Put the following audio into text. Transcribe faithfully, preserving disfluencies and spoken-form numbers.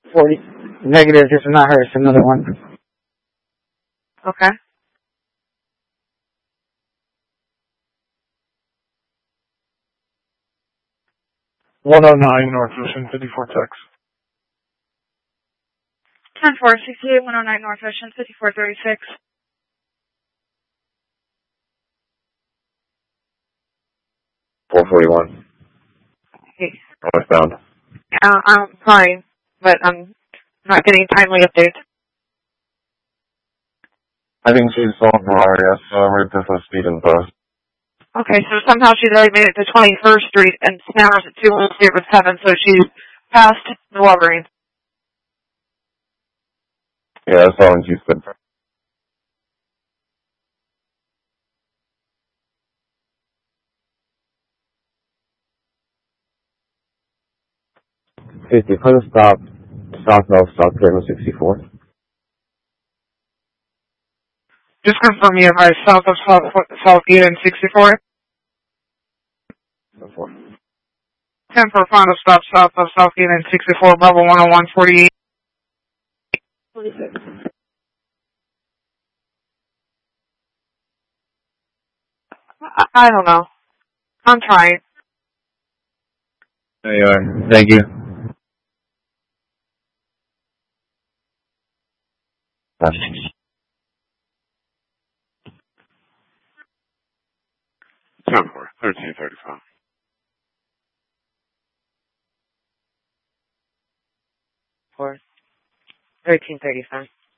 forty. Negative, this is not her, it's another one. Okay. one oh nine North Ocean, fifty-four Texas. ten four, sixty-eight, one oh nine North Ocean, fifty-four thirty-six. four forty-one. Hey. Northbound. Uh, I'm sorry, but I'm not getting timely updates. I think she's on Malaria, so I'm ready to for speed and post. Okay, so somehow she's already made it to twenty-first Street, and Snowers at two one zero seven, so she's past the Walgreens. Yeah, that's all in Houston. fifty, put a stop, south north, south Graham sixty-four. Just confirm you have south of South, Southgate and sixty-four. ten for final stop south of Southgate and sixty-four, Bravo one oh one forty-eight. twenty-six. I, I don't know. I'm trying. There you are. Thank you. ten four, thirteen thirty-five. Four. thirteen thirty-five.